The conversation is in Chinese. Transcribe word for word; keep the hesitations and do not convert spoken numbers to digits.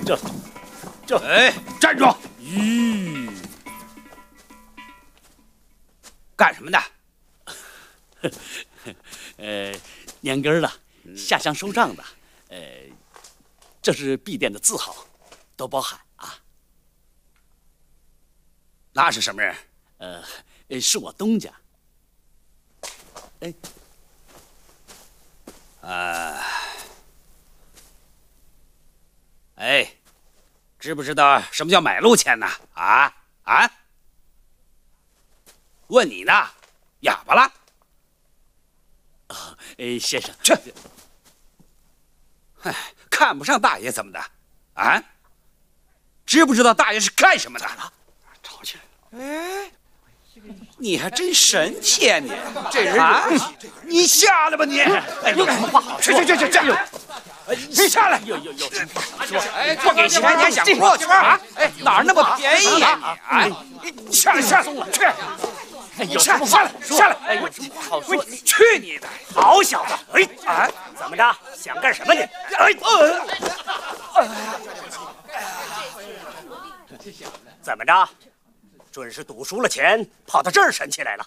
这这， 哎， 站住！ 吁，干什么的？ 呃，年根儿的，下乡收账的，呃，这是敝店的字号，都包涵啊。 那是什么人？ 呃，是我东家。哎， 啊，哎，知不知道什么叫买路钱呢？啊啊！问你呢，哑巴了？ 啊，哎，先生， 去！哎，看不上大爷怎么的？啊？知不知道大爷是干什么的？ 吵起来了。 哎，你还真神气啊你！这人啊，你下来吧你！ 哎，有什么话好说？ 去去去去！你下来！ 有有有什么话好说？ 哎，不给钱你还想过去啊？哎，哪儿那么便宜呀你？啊！你下来下来！去！你下来下来下来！ 哎，有什么话好说？ 去你的！ 好小子！哎啊，怎么着？想干什么你？哎呃，怎么着？准是赌输了钱，跑到这儿神气来了。